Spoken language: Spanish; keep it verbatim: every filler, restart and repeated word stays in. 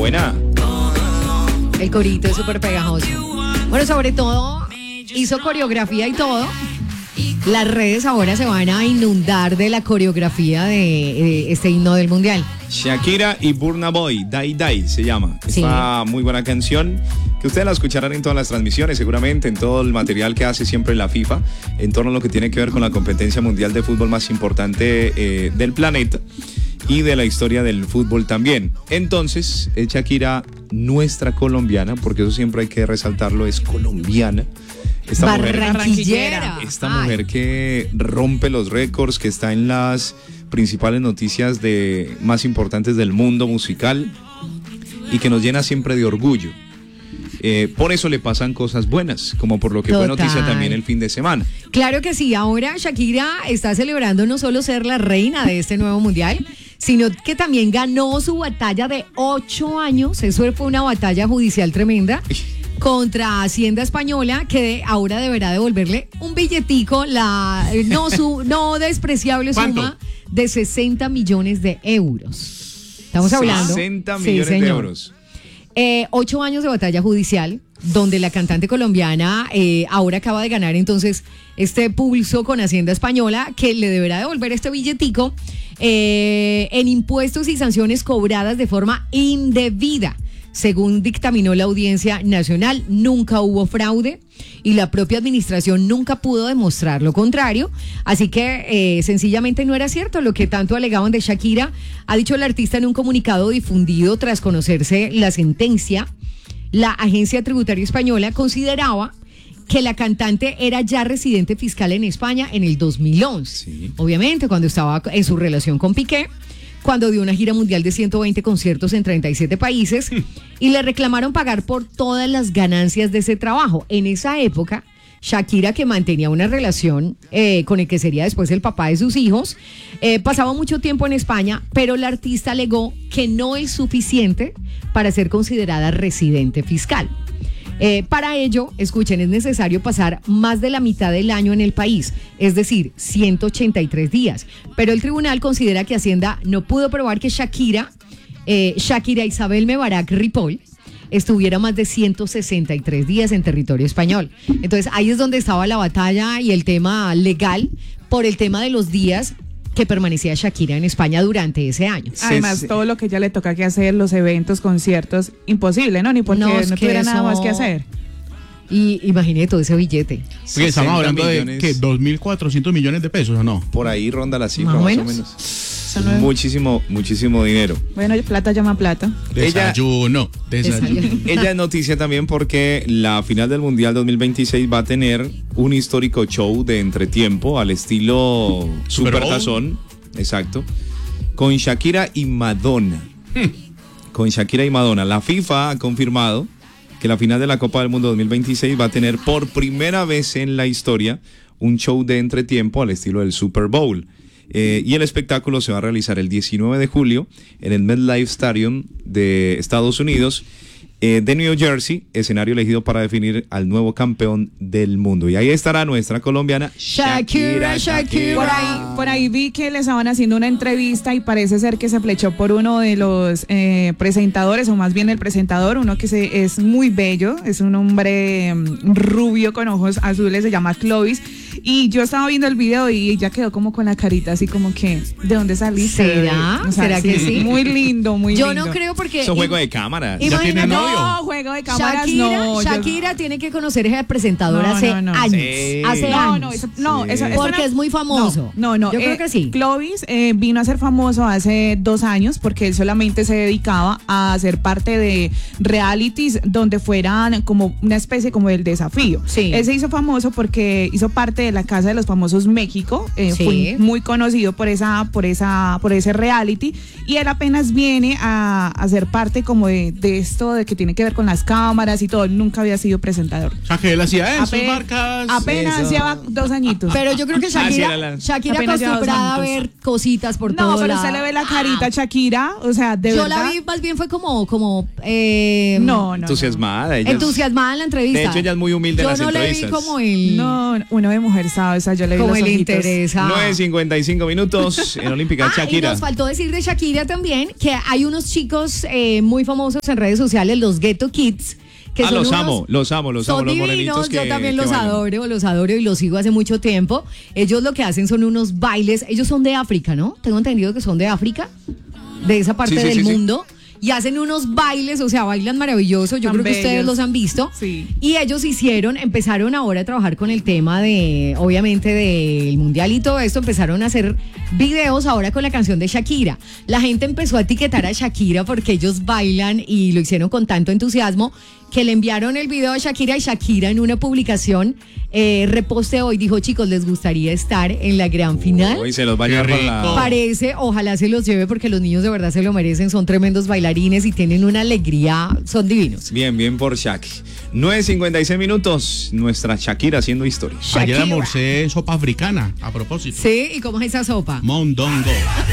buena. El corito es súper pegajoso. Bueno, sobre todo, hizo coreografía y todo. Las redes ahora se van a inundar de la coreografía de, de este himno del Mundial. Shakira y Burna Boy, Dai Dai se llama. Sí. Esta muy buena canción que ustedes la escucharán en todas las transmisiones, seguramente en todo el material que hace siempre la FIFA en torno a lo que tiene que ver con la competencia mundial de fútbol más importante eh, del planeta y de la historia del fútbol también. Entonces, es Shakira, nuestra colombiana, porque eso siempre hay que resaltarlo, es colombiana. Esta Barranquillera. mujer, esta mujer que rompe los récords, que está en las principales noticias de más importantes del mundo musical y que nos llena siempre de orgullo. Eh, por eso le pasan cosas buenas, como por lo que Total. fue noticia también el fin de semana. Claro que sí, ahora Shakira está celebrando no solo ser la reina de este nuevo mundial, sino que también ganó su batalla de ocho años. Eso fue una batalla judicial tremenda contra Hacienda Española, que ahora deberá devolverle un billetico, la no su no despreciable ¿Cuánto? suma de sesenta millones de euros. Estamos hablando. sesenta Sí, millones de señor. euros. Eh, ocho años de batalla judicial, donde la cantante colombiana eh, ahora acaba de ganar entonces este pulso con Hacienda Española, que le deberá devolver este billetico eh, en impuestos y sanciones cobradas de forma indebida. Según dictaminó la Audiencia Nacional, nunca hubo fraude y la propia administración nunca pudo demostrar lo contrario. Así que eh, sencillamente no era cierto lo que tanto alegaban de Shakira. Ha dicho el artista en un comunicado difundido tras conocerse la sentencia. La Agencia Tributaria Española consideraba que la cantante era ya residente fiscal en España en el dos mil once. Sí. Obviamente, cuando estaba en su relación con Piqué, cuando dio una gira mundial de ciento veinte conciertos en treinta y siete países y le reclamaron pagar por todas las ganancias de ese trabajo. En esa época, Shakira, que mantenía una relación eh, con el que sería después el papá de sus hijos, eh, pasaba mucho tiempo en España, pero la artista alegó que no es suficiente para ser considerada residente fiscal. Eh, para ello, escuchen, es necesario pasar más de la mitad del año en el país, es decir, ciento ochenta y tres días. Pero el tribunal considera que Hacienda no pudo probar que Shakira, eh, Shakira Isabel Mebarak Ripoll, estuviera más de ciento sesenta y tres días en territorio español. Entonces ahí es donde estaba la batalla y el tema legal por el tema de los días que permanecía Shakira en España durante ese año. Además, Sí, sí. todo lo que ella le toca que hacer, los eventos, conciertos, imposible, ¿no? Ni porque No, no, es que tuviera nada eso- más que hacer. Y imagínate todo ese billete. Porque estamos sesenta hablando millones. de, ¿qué? dos mil cuatrocientos millones de pesos, ¿o no? Por ahí ronda la cifra, Más más, o o menos. menos. no es- Muchísimo, muchísimo dinero. Bueno, plata llama plata. Ella- Desayuno, desayuno. Desayuno. Ella es noticia también porque la final del Mundial dos mil veintiséis va a tener un histórico show de entretiempo al estilo Super Super Bowl. Tazón, exacto, con Shakira y Madonna. Con Shakira y Madonna. La FIFA ha confirmado que la final de la Copa del Mundo dos mil veintiséis va a tener por primera vez en la historia un show de entretiempo al estilo del Super Bowl. Eh, y el espectáculo se va a realizar el diecinueve de julio en el MetLife Stadium de Estados Unidos, eh, de New Jersey, escenario elegido para definir al nuevo campeón del mundo. Y ahí estará nuestra colombiana Shakira, Shakira. Por ahí, por ahí vi que le estaban haciendo una entrevista y parece ser que se flechó por uno de los eh, presentadores, o más bien el presentador, uno que se, es muy bello, es un hombre mm, rubio con ojos azules, se llama Clovis. Y yo estaba viendo el video y ella quedó como con la carita así como que, ¿de dónde saliste? ¿Será? O sea, ¿Será que sí? Muy lindo, muy Yo lindo. no creo porque... Eso es juego de cámara. ¿Ya tiene Imagínate, novio? No, juego de cámaras Shakira, no. yo- Shakira tiene que conocer a ese presentador No, hace no, no. años. Sí. Hace No, años. no, eso, no, Sí. eso, eso Porque no- es muy famoso. No, no, Yo eh, creo que sí. Clovis eh, vino a ser famoso hace dos años porque él solamente se dedicaba a ser parte de realities donde fueran como una especie como del desafío. Sí. Él se hizo famoso porque hizo parte de la Casa de los Famosos México, eh, Sí. fue muy conocido por esa, por esa, por ese reality, y él apenas viene a, a ser parte como de, de esto de que tiene que ver con las cámaras y todo. Él nunca había sido presentador. O sea, que él hacía eso, Ape- marcas. apenas Eso. lleva dos añitos. Pero yo creo que Ah, sí, era Shakira, la- Shakira Apenas lleva dos acostumbrada a añitos. ver cositas por no, todo pero lado. usted le ve la carita a Shakira, o sea, de Yo verdad. la vi más bien fue como, como eh, No, no. Entusiasmada. Ella es- entusiasmada en la entrevista. De hecho, ella es muy humilde en Yo las no le vi entrevistas. como el... No, uno de mujeres conversado, esa yo le vi Como los le ojitos. interesa. nueve cincuenta y cinco minutos en Olímpica. Ah, y Shakira. nos faltó decir de Shakira también que hay unos chicos eh, muy famosos en redes sociales, los Ghetto Kids. Que Ah, son los unos- amo, los amo, los amo, son los divinos, morenitos que yo también que los bailan. adoro, los adoro y los sigo hace mucho tiempo. Ellos lo que hacen son unos bailes, ellos son de África, ¿no? Tengo entendido que son de África, de esa parte Sí, sí, del sí, sí. mundo. Y hacen unos bailes, o sea, bailan maravilloso. Yo Tan creo que ustedes bellos. los han visto. Sí. Y ellos hicieron, empezaron ahora a trabajar con el tema de, obviamente, del mundial y todo esto. Empezaron a hacer videos ahora con la canción de Shakira. La gente empezó a etiquetar a Shakira porque ellos bailan y lo hicieron con tanto entusiasmo que le enviaron el video a Shakira y Shakira en una publicación eh, reposteó y dijo, chicos, ¿les gustaría estar en la gran final? Hoy se los va a llevar Qué para la... rico. Parece, ojalá se los lleve porque los niños de verdad se lo merecen, son tremendos bailarines y tienen una alegría, son divinos. Bien, bien por Shak. nueve cincuenta y seis minutos, nuestra Shakira haciendo historia. Ayer Shakira. almorcé sopa africana, a propósito. Sí, ¿y cómo es esa sopa? Mondongo.